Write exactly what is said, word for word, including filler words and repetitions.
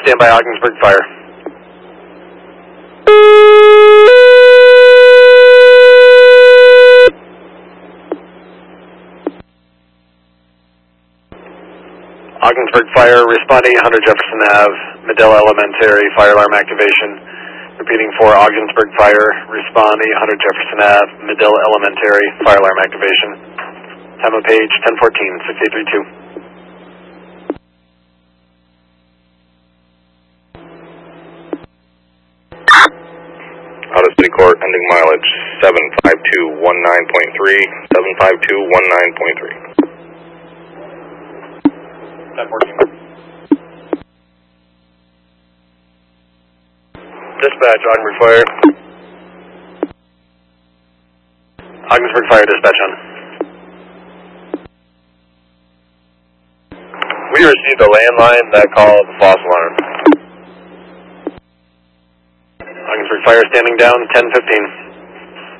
Stand by Ogdensburg Fire. Ogdensburg Fire, responding one hundred Jefferson Avenue, Medill Elementary, fire alarm activation. Repeating for Ogdensburg Fire, respond eight hundred Jefferson Avenue, Medill Elementary, fire alarm activation. Time of page ten fourteen, six eight three two. Out of City Court, ending mileage seven five two one nine point three, seven five two one nine point three. ten fourteen. Dispatch, Ogdensburg Fire. Ogdensburg Fire, dispatch on. We received a landline that called the false alarm. Ogdensburg Fire standing down, ten fifteen.